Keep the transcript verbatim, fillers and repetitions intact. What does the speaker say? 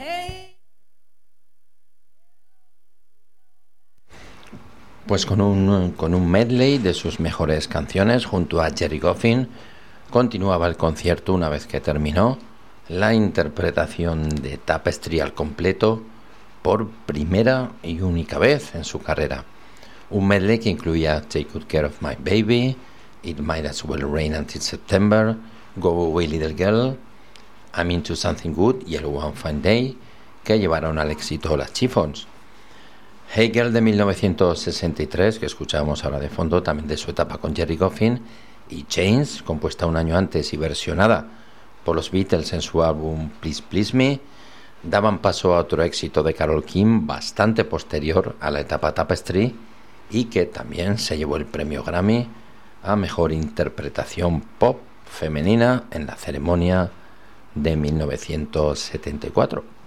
Pues con un, con un medley de sus mejores canciones junto a Gerry Goffin, continuaba el concierto una vez que terminó la interpretación de Tapestry al completo por primera y única vez en su carrera. Un medley que incluía Take Good Care of My Baby, It Might As Well Rain Until September, Go Away Little Girl, I'm Into Something Good y el One Fine Day, que llevaron al éxito las Chiffons. Hey Girl de mil novecientos sesenta y tres, que escuchábamos ahora de fondo, también de su etapa con Gerry Goffin, y Chains, compuesta un año antes y versionada por los Beatles en su álbum Please Please Me, daban paso a otro éxito de Carole King bastante posterior a la etapa Tapestry y que también se llevó el premio Grammy a Mejor Interpretación Pop Femenina en la ceremonia de mil novecientos setenta y cuatro.